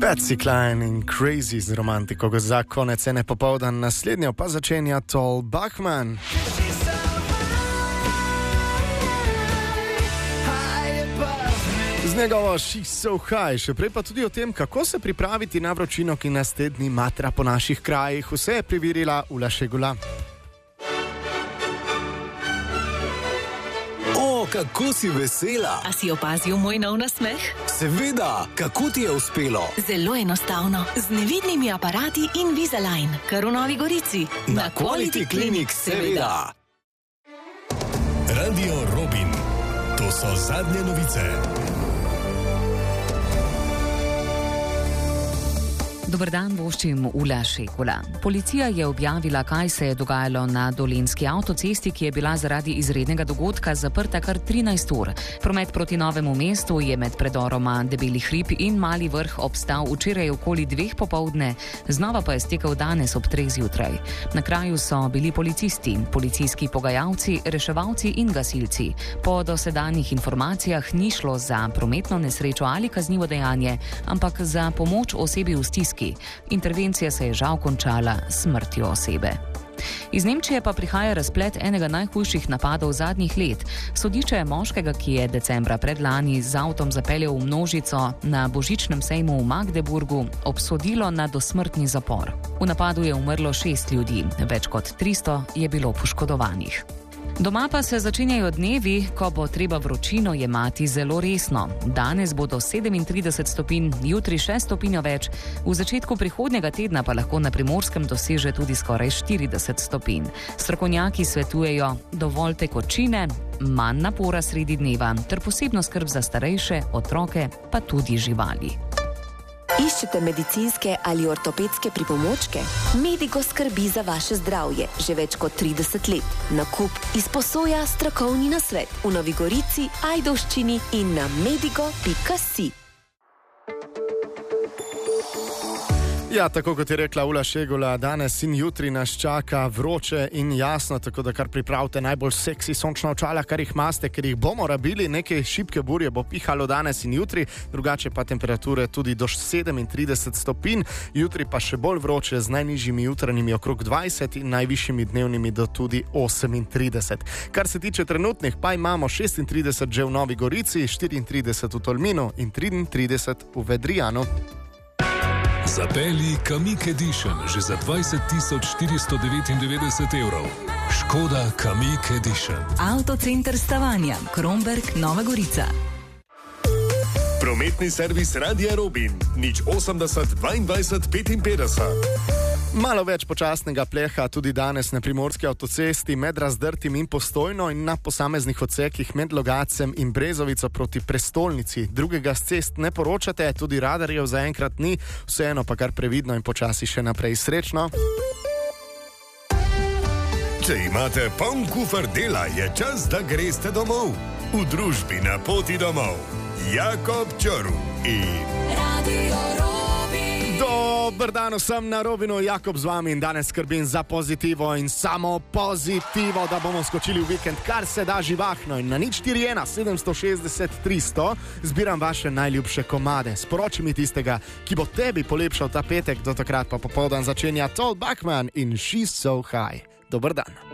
Patsy Cline in Crazy z romantiko za konec ene popoldan, naslednjo pa začenja Tall Bachman. Z njegovo She's So High, še prej pa tudi o tem, kako se pripraviti na vročino, ki nas te dni matra po naših krajih. Vse je preverila Ula Šegula. Kako si vesela? A si opazil moj nov nasmeh? Seveda, kako ti je uspelo? Zelo enostavno, z nevidnimi aparati Invisalign, kar v Novi Gorici. Na Quality Clinic, seveda. Radio Robin, to so zadnje novice. Dober dan, voščim Ula Šegula. Policija je objavila, kaj se je dogajalo na Dolenjski avtocesti, ki je bila zaradi izrednega dogodka zaprta kar 13 ur. Promet proti Novemu mestu je med predoroma Debeli hrib in Mali vrh obstal včeraj okoli 2 popoldne, znova pa je stekel danes ob 3 zjutraj. Na kraju so bili policisti, policijski pogajalci, reševalci in gasilci. Po dosedanjih informacijah ni šlo za prometno nesrečo ali kaznivo dejanje, ampak za pomoč osebi v stiski. Intervencija se je žal končala s smrtjo osebe. Iz Nemčije pa prihaja razplet enega najhujših napadov zadnjih let. Sodišče je moškega, ki je decembra predlani z avtom zapeljal v množico na božičnem sejmu v Magdeburgu, obsodilo na dosmrtni zapor. V napadu je umrlo 6 ljudi, več kot 300 je bilo poškodovanih. Doma pa se začenjajo dnevi, ko bo treba vročino jemati zelo resno. Danes bodo 37 stopinj, jutri 6 stopinjo več, v začetku prihodnjega tedna pa lahko na Primorskem doseže tudi skoraj 40 stopinj. Strokovnjaki svetujejo dovolj tekočine, manj napora sredi dneva ter posebno skrb za starejše, otroke pa tudi živali. Iščete medicinske ali ortopedske pripomočke? Medigo skrbi za vaše zdravje že več kot 30 let. Nakup, izposoja, strokovni nasvet v Novi Gorici, Ajdovščini in na medigo.si. Ja, tako kot je rekla Ula Šegula, danes in jutri nas čaka vroče in jasno, tako da kar pripravite najbolj seksi sončna očala, kar jih imate, ker jih bomo rabili, nekaj šibke burje bo pihalo danes in jutri, drugače pa temperature tudi do 37 stopinj, jutri pa še bolj vroče z najnižjimi jutranjimi okrog 20 in najvišjimi dnevnimi do tudi 38. Kar se tiče trenutnih, pa imamo 36 že v Novi Gorici, 34 v Tolminu in 33 v Vedrijanu. Zapelji Kamiq Edition že za 20.499 evrov. Škoda Kamiq Edition. Avtocenter Stavanja, Kromberk, Nova Gorica. Prometni servis Radia Robin, 080 22 55. Malo več počasnega pleha tudi danes na Primorski avtocesti med Razdrtim in Postojno in na posameznih odsekih med Logacem in Brezovico proti prestolnici. Drugega s cest ne poročate, tudi radarjev zaenkrat ni, vseeno pa kar previdno in počasi še naprej. Srečno! Če imate poln kufer dela, je čas, da greste domov. V družbi Na poti domov. Jakob Čorv in Radio Robin. Dober dan vsem na Robinu, Jakob z vami in danes skrbim za pozitivo in samo pozitivo, da bomo skočili v vikend kar se da živahno in na 041 760 300 zbiram vaše najljubše komade. Sporoči mi tistega, ki bo tebi polepšal ta petek, do takrat pa popoldan začenja Tall Bachman in She's So High. Dober dan.